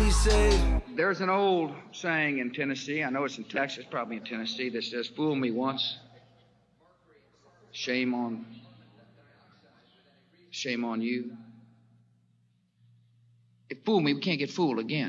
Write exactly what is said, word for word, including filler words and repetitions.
be safe. There's an old saying in Tennessee, I know it's in Texas, probably in Tennessee, that says, fool me once, shame on, shame on you. If fool me, we can't get fooled again.